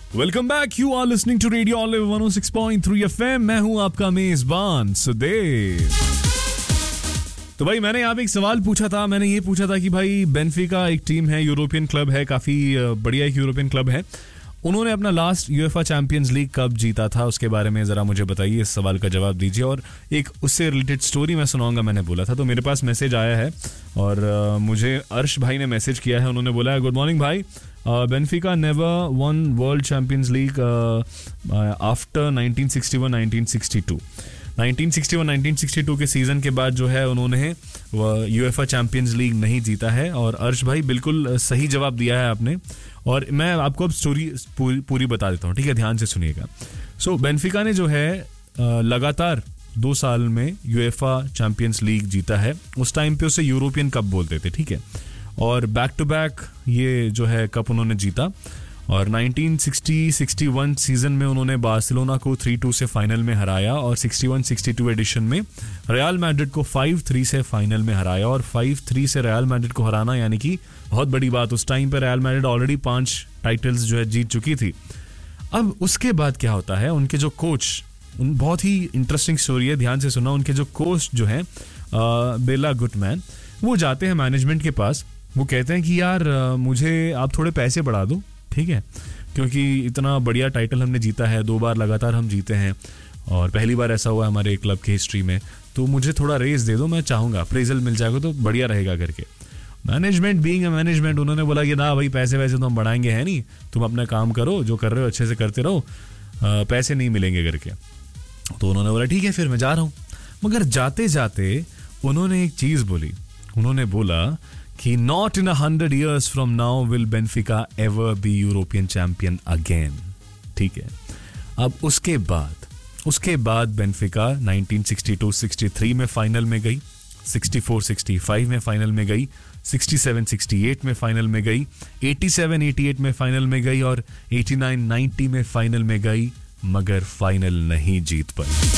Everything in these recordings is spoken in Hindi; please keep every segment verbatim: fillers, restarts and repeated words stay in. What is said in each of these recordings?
Welcome back, you are listening to radio olive one O six point three FM. मैं हूं आपका मेजबान सुदेव। तो भाई मैंने यहाँ पे एक सवाल पूछा था। मैंने ये पूछा था कि भाई बेनफिका एक टीम है, यूरोपियन क्लब है, काफी बढ़िया एक यूरोपियन क्लब है। उन्होंने अपना लास्ट यूएफए चैंपियंस लीग कब जीता था, उसके बारे में जरा मुझे बताइए, इस सवाल का जवाब दीजिए। और एक उससे रिलेटेड स्टोरी मैं सुनाऊंगा, मैंने बोला था। तो मेरे पास मैसेज आया है और uh, मुझे अर्श भाई ने मैसेज किया है। उन्होंने बोला है, गुड मॉर्निंग भाई, Benfica never won world champions league after nineteen sixty one nineteen sixty two. Nineteen sixty one nineteen sixty two के सीजन के बाद जो है उन्होंने यूएफए चैंपियंस लीग नहीं जीता है। और अर्श भाई बिल्कुल सही जवाब दिया है आपने, और मैं आपको अब स्टोरी पूरी, पूरी बता देता हूँ, ठीक है, ध्यान से सुनिएगा। सो so, बेनफिका ने जो है लगातार दो साल में यूएफए चैंपियंस लीग जीता है। उस टाइम पे उसे यूरोपियन कप बोलते थे, ठीक है। और बैक टू बैक ये जो है कप उन्होंने जीता। और nineteen sixty sixty one season में उन्होंने बार्सिलोना को थ्री टू से फाइनल में हराया, और sixty one sixty two addition में रियल मैड्रिड को फाइव थ्री से फाइनल में हराया। और फाइव थ्री से रियल मैड्रिड को हराना यानी कि बहुत बड़ी बात। उस टाइम पर रियल मैड्रिड ऑलरेडी पांच टाइटल्स जो है जीत चुकी थी। अब उसके बाद क्या होता है, उनके जो कोच, उन बहुत ही इंटरेस्टिंग स्टोरी है, ध्यान से सुना। उनके जो कोच जो है बेला गुटमैन, वो जाते हैं मैनेजमेंट के पास। वो कहते हैं कि यार मुझे आप थोड़े पैसे बढ़ा दो, ठीक है, क्योंकि इतना बढ़िया टाइटल हमने जीता है, दो बार लगातार हम जीते हैं और पहली बार ऐसा हुआ है हमारे क्लब की हिस्ट्री में। तो मुझे थोड़ा रेस दे दो, मैं चाहूंगा, अप्रेजल मिल जाएगा तो बढ़िया रहेगा करके। मैनेजमेंट बीइंग अ मैनेजमेंट, उन्होंने बोला कि ना भाई पैसे वैसे तो हम बढ़ाएंगे है नहीं, तुम अपना काम करो, जो कर रहे हो अच्छे से करते रहो, पैसे नहीं मिलेंगे करके। तो उन्होंने बोला ठीक है फिर मैं जा रहा हूँ। मगर जाते जाते उन्होंने एक चीज बोली। उन्होंने बोला कि not in a hundred years from now will Benfica ever be European champion again, ठीक है। अब उसके बाद उसके बाद Benfica nineteen sixty two sixty three में फाइनल में गई, सिक्सटी फोर सिक्सटी फाइव में फाइनल में गई, सिक्सटी सेवन सिक्सटी एट में फाइनल में गई, एटी सेवन एटी एट में फाइनल में गई और एटी नाइन नाइंटी में फाइनल में गई, मगर फाइनल नहीं जीत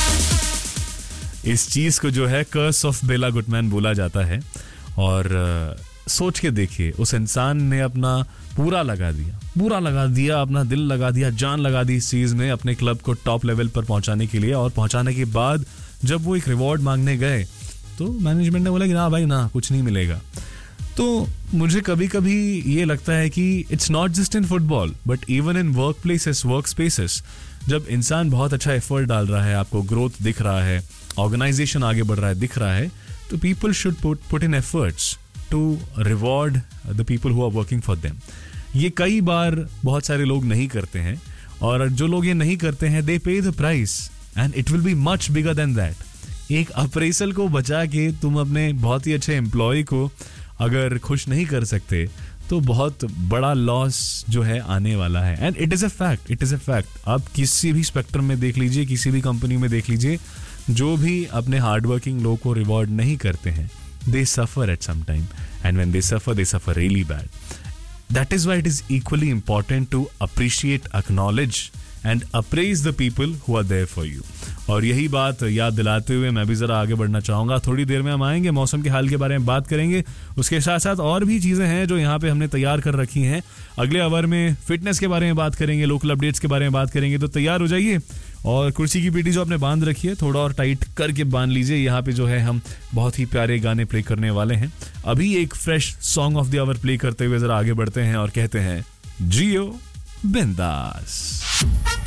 पाई। इस चीज को जो है कर्स ऑफ बेला गुटमैन बोला जाता है। और सोच के देखिए, उस इंसान ने अपना पूरा लगा दिया पूरा लगा दिया अपना दिल लगा दिया, जान लगा दी इस चीज में, अपने क्लब को टॉप लेवल पर पहुंचाने के लिए। और पहुंचाने के बाद जब वो एक रिवॉर्ड मांगने गए तो मैनेजमेंट ने बोला कि ना भाई ना, कुछ नहीं मिलेगा। तो मुझे कभी कभी ये लगता है कि it's not just in football but even in work places, work spaces, जब इंसान बहुत अच्छा एफर्ट डाल रहा है, आपको ग्रोथ दिख रहा है, ऑर्गेनाइजेशन आगे बढ़ रहा है दिख रहा है, तो people should put put in efforts to reward the people who are working for them. ये कई बार बहुत सारे लोग नहीं करते हैं, और जो लोग ये नहीं करते हैं दे पे the price and it will be much bigger than that. एक अप्रेजल को बचा के तुम अपने बहुत ही अच्छे एम्प्लॉय को अगर खुश नहीं कर सकते तो बहुत बड़ा लॉस जो है आने वाला है। And it is a fact, it is a fact. आप किसी भी स्पेक्ट्रम में देख लीजिए, किसी भी कंपनी में देख लीजिए, जो भी अपने हार्डवर्किंग लोग को रिवॉर्ड नहीं करते हैं, they suffer at some time, and when they suffer they suffer really bad. That is why it is equally important to appreciate, acknowledge and appraise the people who are there for you. और यही बात याद दिलाते हुए मैं भी जरा आगे बढ़ना चाहूंगा। थोड़ी देर में हम आएंगे, मौसम के हाल के बारे में बात करेंगे, उसके साथ साथ और भी चीजें हैं जो यहाँ पे हमने तैयार कर रखी हैं। अगले आवर में फिटनेस के बारे में बात करेंगे, लोकल अपडेट्स के बारे में बात करेंगे। तो तैयार हो जाइए, और कुर्सी की पीटी जो आपने बांध रखी है थोड़ा और टाइट करके बांध लीजिए। यहाँ पे जो है हम बहुत ही प्यारे गाने प्ले करने वाले हैं। अभी एक fresh song of the our play करते हुए जरा आगे बढ़ते हैं और कहते हैं जियो बिंदास।